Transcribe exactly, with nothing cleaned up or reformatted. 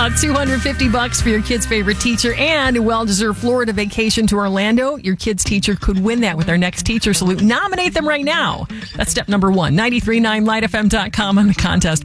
out two hundred fifty bucks for your kid's favorite teacher and a well-deserved Florida vacation to Orlando. Your kid's teacher could win that with our next Teacher Salute. Nominate them right now. That's step number one. nine three nine light f m dot com on the contest